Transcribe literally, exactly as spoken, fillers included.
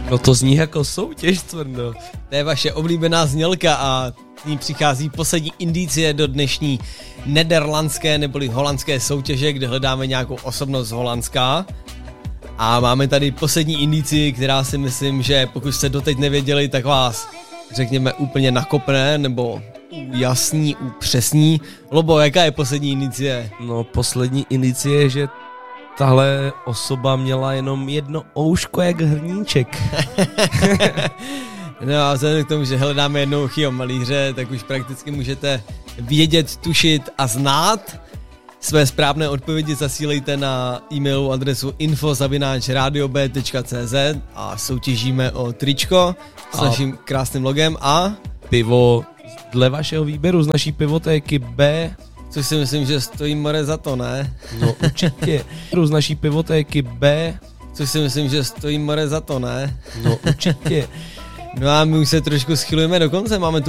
No to zní jako soutěž, Cvrndo. To je vaše oblíbená znělka a s ní přichází poslední indicie do dnešní nederlandské neboli holandské soutěže, kde hledáme nějakou osobnost holandská. A máme tady poslední indici, která si myslím, že pokud jste doteď nevěděli, tak vás, řekněme, úplně nakopne, nebo jasní, upřesní. Lobo, jaká je poslední indicie? No poslední indicie je, že tahle osoba měla jenom jedno ouško jak hrníček. No a vzhledem k tomu, že hledáme jednouchýho malíře, tak už prakticky můžete vědět, tušit a znát. Své správné odpovědi zasílejte na e-mailovou adresu info zavináč radio b tečka c z a soutěžíme o tričko s a naším krásným logem a pivo dle vašeho výběru z naší pivotéky B. Což si myslím, že stojí more za to, ne? No určitě. Z naší pivotéky B. Což si myslím, že stojí more za to, ne? No určitě. No a my už se trošku schylujeme do konce, máme tu